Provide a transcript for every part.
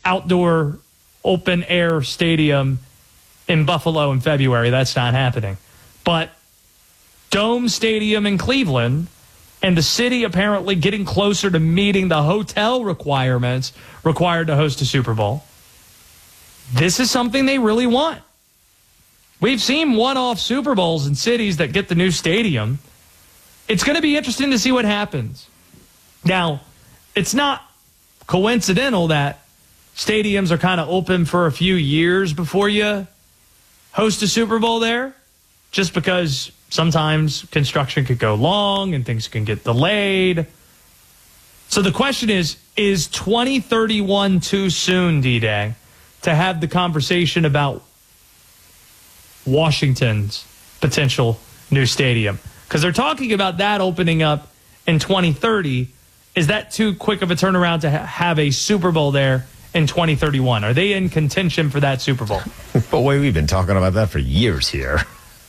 outdoor open air stadium in Buffalo in February. That's not happening. But Dome Stadium in Cleveland, and the city apparently getting closer to meeting the hotel requirements required to host a Super Bowl. This is something they really want. We've seen one-off Super Bowls in cities that get the new stadium. It's going to be interesting to see what happens. Now, it's not coincidental that stadiums are kind of open for a few years before you host a Super Bowl there, just because sometimes construction could go long and things can get delayed. So the question is 2031 too soon, D-Day, to have the conversation about Washington's potential new stadium? Because they're talking about that opening up in 2030. Is that too quick of a turnaround to have a Super Bowl there in 2031? Are they in contention for that Super Bowl? But wait, we've been talking about that for years here.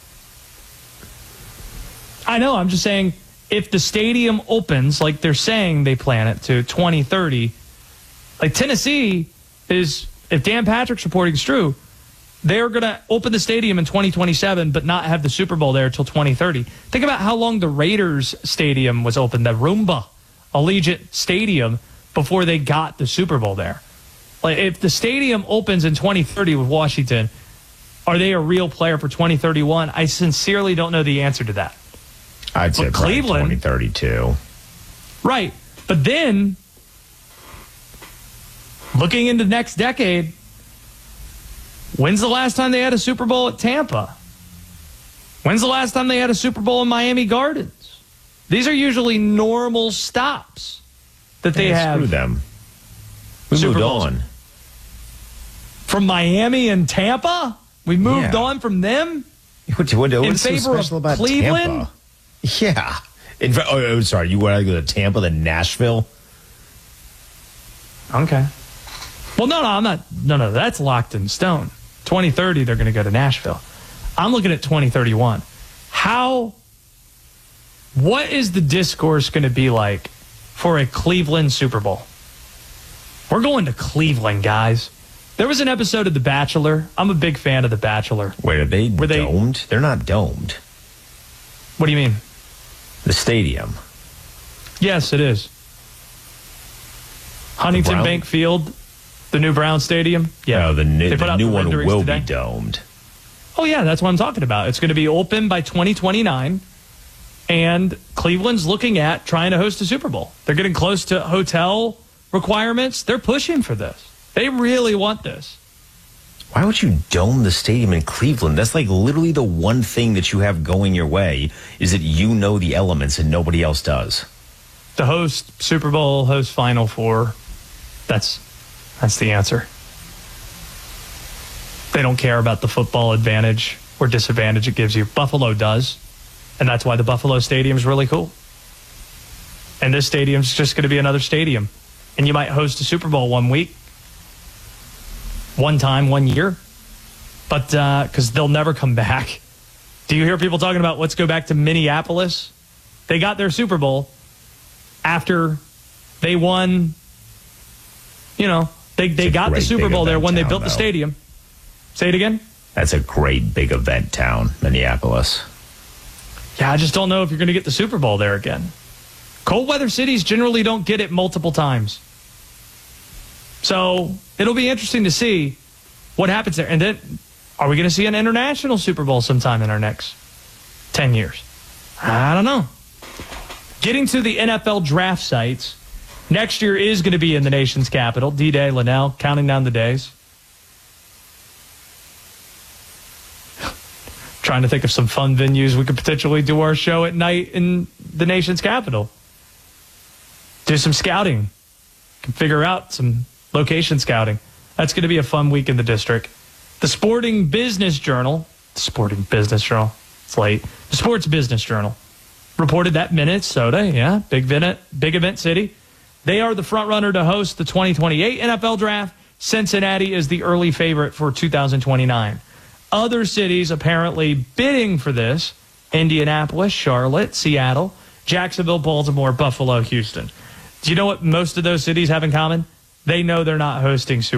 I know. I'm just saying, if the stadium opens like they're saying they plan it to 2030, like Tennessee is, if Dan Patrick's reporting is true, they're going to open the stadium in 2027 but not have the Super Bowl there until 2030. Think about how long the Raiders stadium was open, the Roomba Allegiant Stadium, before they got the Super Bowl there. Like, if the stadium opens in 2030 with Washington, are they a real player for 2031? I sincerely don't know the answer to that. I'd say Cleveland 2032. Right. But then, looking into next decade, when's the last time they had a Super Bowl at Tampa? When's the last time they had a Super Bowl in Miami Gardens? These are usually normal stops that they have. Screw them. We moved on. From Miami and Tampa? We moved on from them? What's in so favor special of about Cleveland? Tampa? Yeah. Sorry. You want to go to Tampa than Nashville? Okay. Well, no, I'm not. No, that's locked in stone. 2030, they're going to go to Nashville. I'm looking at 2031. What is the discourse going to be like for a Cleveland Super Bowl? We're going to Cleveland, guys. There was an episode of The Bachelor. I'm a big fan of The Bachelor. Wait, are they domed? They're not domed. What do you mean? The stadium. Yes, it is. Huntington Bank Field, the new Brown Stadium. Yeah, no, the new one will be domed. Oh, yeah, that's what I'm talking about. It's going to be open by 2029, and Cleveland's looking at trying to host a Super Bowl. They're getting close to hotel requirements. They're pushing for this. They really want this. Why would you dome the stadium in Cleveland? That's like literally the one thing that you have going your way is that you know the elements and nobody else does. To host Super Bowl, host Final Four, that's the answer. They don't care about the football advantage or disadvantage it gives you. Buffalo does, and that's why the Buffalo Stadium is really cool. And this stadium's just going to be another stadium. And you might host a Super Bowl one week, one time, 1 year, but because they'll never come back. Do you hear people talking about let's go back to Minneapolis? They got their Super Bowl after they won. You know, they got the Super Bowl there when they built the stadium. Say it again? That's a great big event town, Minneapolis. Yeah, I just don't know if you're going to get the Super Bowl there again. Cold weather cities generally don't get it multiple times. So it'll be interesting to see what happens there. And then, are we going to see an international Super Bowl sometime in our next 10 years? I don't know. Getting to the NFL draft sites, next year is going to be in the nation's capital. D-Day, Linnell, counting down the days. Trying to think of some fun venues we could potentially do our show at night in the nation's capital. Do some scouting. Can figure out some location scouting. That's going to be a fun week in the district. The Sporting Business Journal, it's late. The Sports Business Journal reported that Minnesota, big event city. They are the front runner to host the 2028 NFL Draft. Cincinnati is the early favorite for 2029. Other cities apparently bidding for this: Indianapolis, Charlotte, Seattle, Jacksonville, Baltimore, Buffalo, Houston. Do you know what most of those cities have in common? They know they're not hosting Super